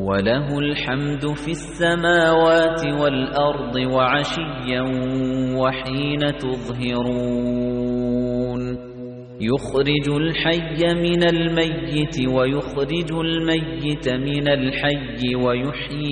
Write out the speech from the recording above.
وَلَهُ الْحَمْدُ فِي السَّمَاوَاتِ وَالْأَرْضِ وَعَشِيًّا وَحِينَ تُظْهِرُونَ يُخْرِجُ الْحَيَّ مِنَ الْمَيِّتِ وَيُخْرِجُ الْمَيِّتَ مِنَ الْحَيِّ وَيُحْيِي